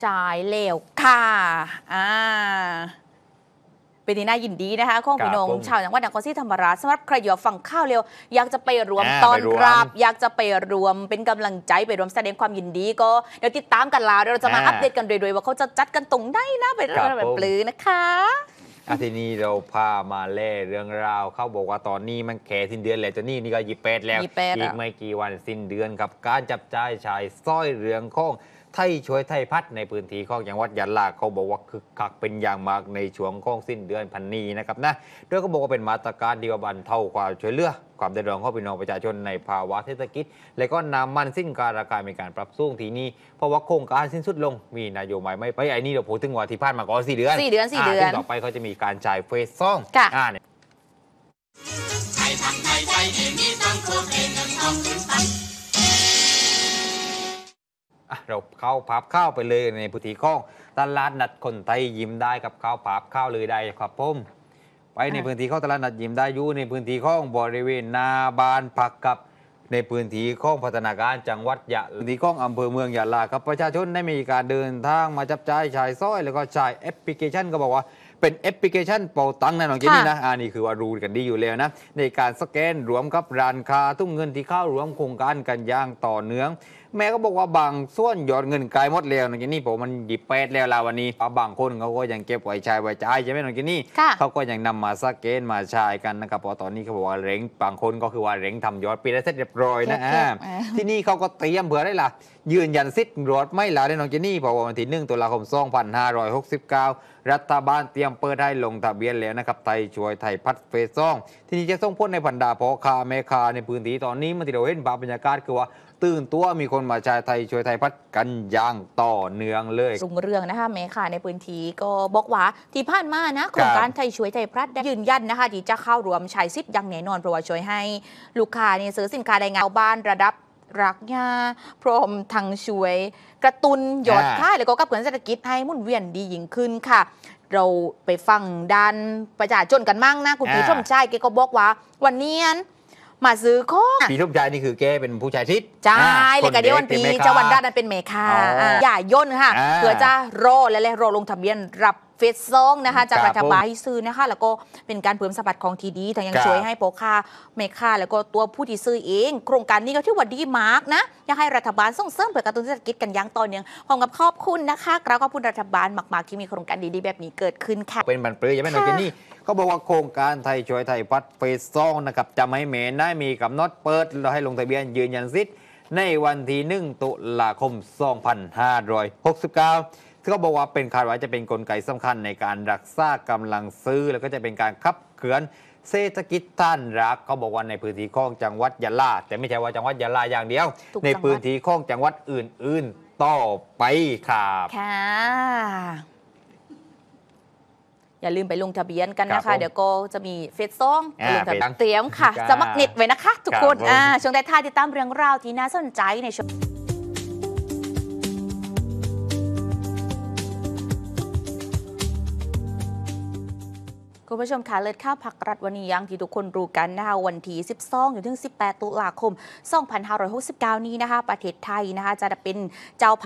จ่ายเหลวค่ะอ่าเป็นที่น่ายินดีนะคะของพี่น้องชาวจังหวัดนครศรีธรรมราชสำหรับใครอยากฟังข้าวเร็วอยากจะไปรวมตอนรับอยากจะไปรวมเป็นกำลังใจไปรวมแสดงความยินดีก็เดี๋ยวติดตามกันแล้วเราจะมาอัปเดตกันโดยว่าเขาจะจัดกันตรงได้นะไปแบบปลือนะคะทีนี้เราพามาเล่เรื่องราวเขาบอกว่าตอนนี้มันแก่สิ้นเดือนแล้วตอนนี้ก็28แล้วอีกไม่กี่วันสิ้นเดือนกับการจับจ่ายชายสร้อยเรืองของไทยช่วยไทยพัฒน์ในพื้นที่ของจังหวัดยะลาเขาบอกว่าคึกคักเป็นอย่างมากในช่วงของสิ้นเดือนพันนี้นะครับนะโดยเขาบอกว่าเป็นมาตรการที่บรรเทาความช่วยเหลือความเดือดร้อนของพี่น้องประชาชนในภาวะเศรษฐกิจและก็น้ำมันสินค้าราคามีการปรับสูงทีนี้เพราะว่าโครงการสิ้นสุดลงมีนโยบายไม่ไปไอ้นี่เราพูดถึงว่าที่ผ่านมาก็4 เดือนต่อไปเขาจะมีการจ่ายเฟสซ่องเนี่ยไทยทำไทยใจเองนี่ต้องโคเองเงินทองขึ้นไปเราเข้าพับข้าวไปเลยในพื้นที่ของตลาดนัดคนไทยยิ้มได้กับข้าวพับข้าวเลยได้ครับผมไปในพื้นที่ของตลาดนัดยิ้มได้อยู่ในพื้นที่ของบริเวณนาบานผักกับในพื้นที่ของพัฒนาการจังหวัดยะพื้นที่ของอำเภอเมืองยะลาครับประชาชนได้มีการเดินทางมาจับจ่ายชายซ้อยแล้วก็ใช้แอปพลิเคชันก็บอกว่าเป็นแอปพลิเคชันเป่าตังค์นะน้องเจนนี่นะนี่คือว่ารู้กันดีอยู่แล้วนะในการสแกนรวมกับร้านค้าทุ่งเงินที่เข้ารวมโครงการกันอย่างต่อเนื่องแม่ก็บอกว่าบางส่วนยอดเงินกลายหมดแล้วน้องเจนนี่ผมมัน28แล้วลาวันนี้บางคนเขาก็ยังเก็บไว้ใช้ไว้จ่ายใช่ไหมน้องเจนนี่เขาก็ยังนำมาสแกนมาใช้กันนะครับเพราะตอนนี้เขาบอกว่าเร่งบางคนก็คือว่าเร่งทำยอดปีละเสร็จเรียบร้อยนะที่นี่เขาก็เตรียมเผื่อได้ล่ะยืนยันสิทธิ์รถไม่ลาได้น้องเจนนี่เพราะว่าวันที่1 ตุลาคม 2569รัฐบาลเตรียมเปิดให้ลงทะเบียนแล้วนะครับไทยช่วยไทยพัฒน์เฟสซ่องที่นี่จะส่งผลในบรรดาพ่อค้าแม่ค้าในพื้นที่ตอนนี้มันที่เราเห็นภาพบรรยากาศคือว่าตื่นตัวมีคนมาใช้ไทยช่วยไทยพัฒน์กันอย่างต่อเนื่องเลยรุ่งเรืองนะคะแม่ค้าในพื้นที่ก็บอกว่าที่ผ่านมานะโครงการไทยช่วยไทยพัฒน์ยืนยันนะคะที่จะเข้ารวมใช้สิทธิ์อย่างแน่นอนเพราะว่าช่วยให้ลูกค้าเนี่ยซื้อสินค้าได้ง่ายบ้านระดับรักยาพร้อมทั้งช่วยกระตุ้นยอดขายแล้วก็กับเกิดเศรษฐกิจให้หมุนเวียนดียิ่งขึ้นค่ะเราไปฟังด้านประชาชนกันมั่งนะคุณพี่ชมชายแกก็บอกว่าวันนี้มาซื้อของพี่ชมชายนี่คือแกเป็นผู้ชายทิศใช่เลยกันเดียววันปีจะวันด้านนั้นเป็นเมคาอย่าย่นค่ะเพื่อจะรอและรอลงทะเบียนรับเฟสซองนะคะจากรัฐบาลที่ซื้อนะคะแล้วก็เป็นการเพิ่มสัมผัสของทีดีทั้งยังช่วยให้โปค่าเมค่าแล้วก็ตัวผู้ที่ซื้อเองโครงการนี้ก็ที่ว่าดีมากนะอยากให้รัฐบาลส่งเสริมเพื่อกระตุ้นเศรษฐกิจกันอย่างต่อเนื่องพร้อมกับขอบคุณนะคะกราบขอบคุณรัฐบาลมากๆที่มีโครงการดีๆแบบนี้เกิดขึ้นค่ะเป็นบรรปลือยังไม่หน่อยที่นี่เขาบอกว่าโครงการไทยช่วยไทยพัฒน์เฟสซองนะครับจะไม่เมนได้มีกำหนดเปิดเราให้ลงทะเบียนยืนยันสิทธิ์ในวันที่1 ตุลาคม 2569เขาบอกว่าเป็นคาดว่าจะเป็นกลไกสำคัญในการรักษากำลังซื้อแล้วก็จะเป็นการขับเคลื่อนเศรษฐกิจท่านรักเขาบอกว่าในพื้นที่ของจังหวัดยะลาแต่ไม่ใช่ว่าจังหวัดยะลาอย่างเดียวในพื้นที่ของจังหวัดอื่นๆต่อไปครับค่ะอย่าลืมไปลงทะเบียนกันนะคะเดี๋ยวก็จะมีเฟซซ่องลงทะเบียนเตรียมค่ะสมัครเน็ตไว้นะคะทุกคนช่วงท้ายติดตามเรื่องราวที่น่าสนใจในช่วงคุณผู้ชมคะเลิศข้าวผักรัฐวันนี้ยังที่ทุกคนรู้กันนะคะวันที่12ถึง18 ตุลาคม 2569 นี้นะคะประเทศไทยนะคะจะเป็นเจ้า